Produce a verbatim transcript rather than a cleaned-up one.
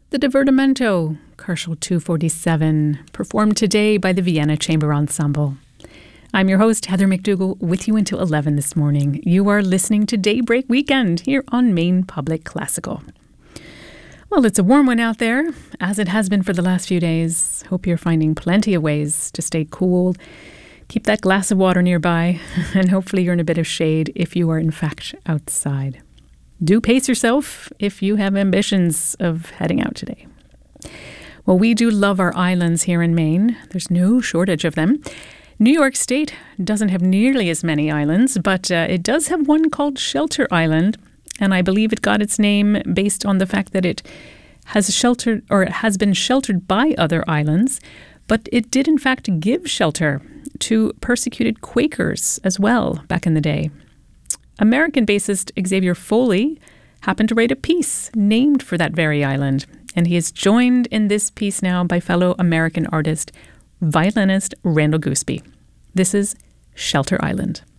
The Divertimento, Carshel two forty-seven, performed today by the Vienna Chamber Ensemble. I'm your host, Heather McDougall, with you until eleven this morning. You are listening to Daybreak Weekend here on Maine Public Classical. Well, it's a warm one out there, as it has been for the last few days. Hope you're finding plenty of ways to stay cool. Keep that glass of water nearby, and hopefully you're in a bit of shade if you are in fact outside. Do pace yourself if you have ambitions of heading out today. Well, we do love our islands here in Maine. There's no shortage of them. New York State doesn't have nearly as many islands, but uh, it does have one called Shelter Island, and I believe it got its name based on the fact that it has sheltered or it has been sheltered by other islands, but it did in fact give shelter to persecuted Quakers as well back in the day. American bassist Xavier Foley happened to write a piece named for that very island, and he is joined in this piece now by fellow American artist, violinist Randall Gooseby. This is Shelter Island.